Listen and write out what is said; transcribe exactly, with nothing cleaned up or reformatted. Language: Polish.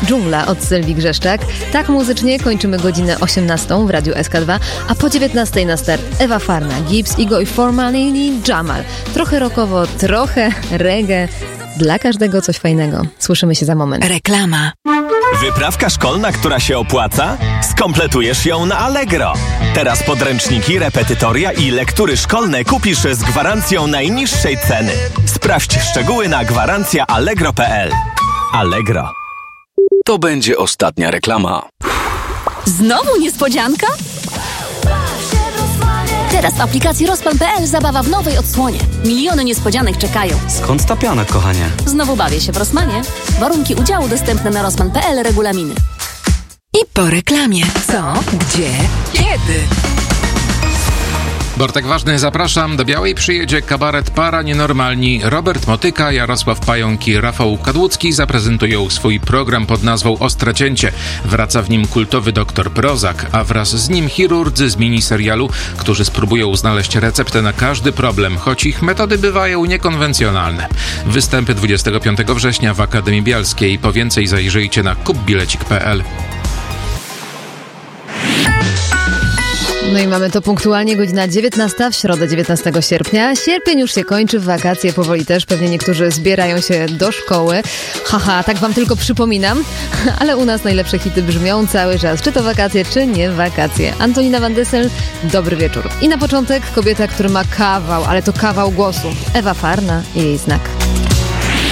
Dżungla od Sylwii Grzeszczak. Tak muzycznie kończymy godzinę osiemnastą w Radiu S K dwa, a po dziewiętnastej na start Ewa Farna, Gibbs, Igo i Formalini, Jamal. Trochę rockowo, trochę reggae. Dla każdego coś fajnego. Słyszymy się za moment. Reklama. Wyprawka szkolna, która się opłaca? Skompletujesz ją na Allegro. Teraz podręczniki, repetytoria i lektury szkolne kupisz z gwarancją najniższej ceny. Sprawdź szczegóły na gwarancja allegro kropka p l. Allegro. To będzie ostatnia reklama. Znowu niespodzianka? Teraz w aplikacji rozpan kropka p l zabawa w nowej odsłonie. Miliony niespodzianek czekają. Skąd ta piana, kochanie? Znowu bawię się w Rossmanie. Warunki udziału dostępne na rozpan kropka p l, regulaminy. I po reklamie. Co? Gdzie? Kiedy? Bartek Ważny, zapraszam. Do Białej przyjedzie kabaret Para Nienormalni. Robert Motyka, Jarosław Pająk i Rafał Kadłucki zaprezentują swój program pod nazwą Ostre Cięcie. Wraca w nim kultowy doktor Prozak, a wraz z nim chirurdzy z miniserialu, którzy spróbują znaleźć receptę na każdy problem, choć ich metody bywają niekonwencjonalne. Występy dwudziestego piątego września w Akademii Bialskiej. Po więcej zajrzyjcie na kupbilecik kropka p l. No i mamy to punktualnie godzina dziewiętnasta w środę dziewiętnastego sierpnia. Sierpień już się kończy, w wakacje powoli też. Pewnie niektórzy zbierają się do szkoły. Haha, tak wam tylko przypominam. Ale u nas najlepsze hity brzmią cały czas. Czy to wakacje, czy nie wakacje. Antonina Van Dyssel, dobry wieczór. I na początek kobieta, która ma kawał, ale to kawał głosu. Ewa Farna i jej Znak.